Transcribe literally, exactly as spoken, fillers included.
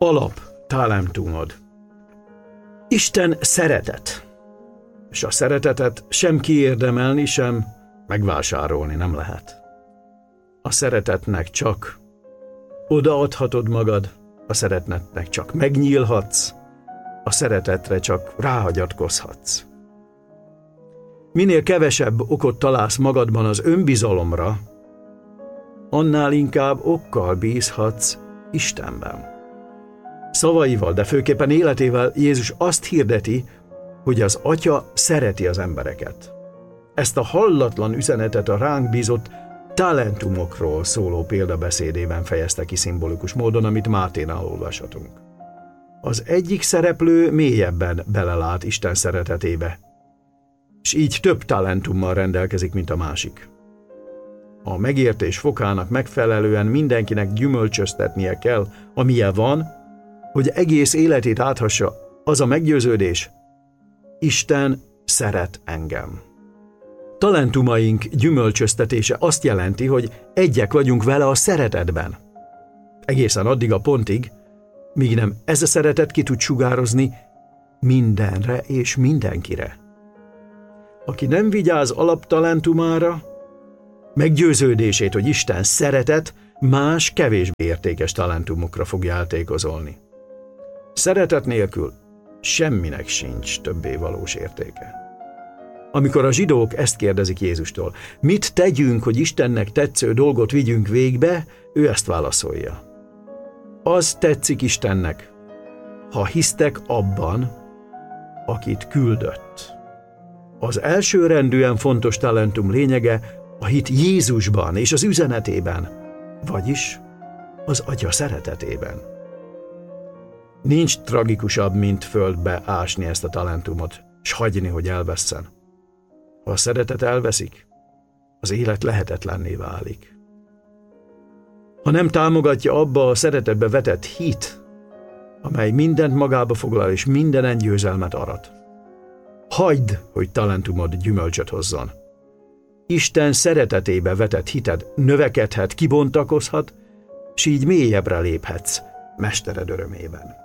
Alap talentumod. Isten szeretet, és a szeretetet sem kiérdemelni, sem megvásárolni nem lehet. A szeretetnek csak odaadhatod magad, a szeretetnek csak megnyílhatsz, a szeretetre csak ráhagyatkozhatsz. Minél kevesebb okot találsz magadban az önbizalomra, annál inkább okkal bízhatsz Istenben. Szavaival, de főképpen életével Jézus azt hirdeti, hogy az Atya szereti az embereket. Ezt a hallatlan üzenetet a ránk bízott talentumokról szóló példabeszédében fejezte ki szimbolikus módon, amit Máténál olvashatunk. Az egyik szereplő mélyebben belelát Isten szeretetébe, és így több talentummal rendelkezik, mint a másik. A megértés fokának megfelelően mindenkinek gyümölcsöztetnie kell, amilyen van, hogy egész életét áthassa az a meggyőződés: Isten szeret engem. Talentumaink gyümölcsöztetése azt jelenti, hogy egyek vagyunk vele a szeretetben. Egészen addig a pontig, míg nem ez a szeretet ki tud sugározni mindenre és mindenkire. Aki nem vigyáz alaptalentumára, meggyőződését, hogy Isten szeretet, más kevésbé értékes talentumokra fog játékozolni. Szeretet nélkül semminek sincs többé valós értéke. Amikor a zsidók ezt kérdezik Jézustól, mit tegyünk, hogy Istennek tetsző dolgot vigyünk végbe, ő ezt válaszolja: az tetszik Istennek, ha hisztek abban, akit küldött. Az elsőrendűen fontos talentum lényege a hit Jézusban és az üzenetében, vagyis az Atya szeretetében. Nincs tragikusabb, mint földbe ásni ezt a talentumot, s hagyni, hogy elvesszen. Ha a szeretet elveszik, az élet lehetetlenné válik. Ha nem támogatja abba a szeretetbe vetett hit, amely mindent magába foglal és mindenen győzelmet arat, hagyd, hogy talentumod gyümölcsöt hozzon. Isten szeretetébe vetett hited növekedhet, kibontakozhat, s így mélyebbre léphetsz mestered örömében.